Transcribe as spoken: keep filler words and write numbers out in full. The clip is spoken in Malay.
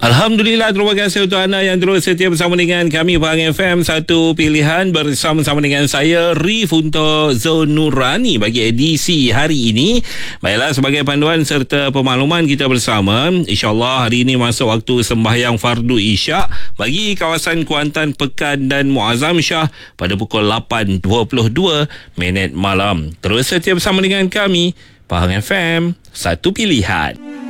Alhamdulillah, terima kasih untuk anda yang terus setia bersama dengan kami Pahang F M. Satu pilihan bersama-sama dengan saya Rif untuk Zon Nurani bagi edisi hari ini. Baiklah, sebagai panduan serta pemaluman kita bersama, InsyaAllah hari ini masuk waktu sembahyang fardu isyak bagi kawasan Kuantan, Pekan dan Muazzam Shah pada pukul lapan dua puluh dua minit malam. Terus setia bersama dengan kami Pahang F M, satu pilihan.